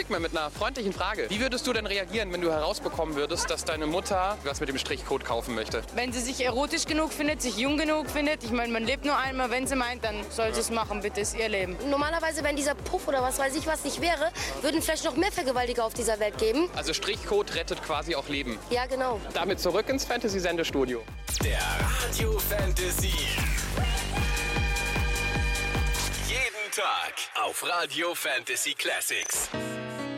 Sigmar mit einer freundlichen Frage. Wie würdest du denn reagieren, wenn du herausbekommen würdest, dass deine Mutter was mit dem Strichcode kaufen möchte? Wenn sie sich erotisch genug findet, sich jung genug findet, ich meine, man lebt nur einmal, wenn sie meint, dann soll sie es machen, bitte, ist ihr Leben. Normalerweise, wenn dieser Puff oder was weiß ich was nicht wäre, würden vielleicht noch mehr Vergewaltiger auf dieser Welt geben. Also Strichcode rettet quasi auch Leben. Ja, genau. Damit zurück ins Fantasy-Sendestudio. Der Radio Fantasy. Jeden Tag auf Radio Fantasy Classics.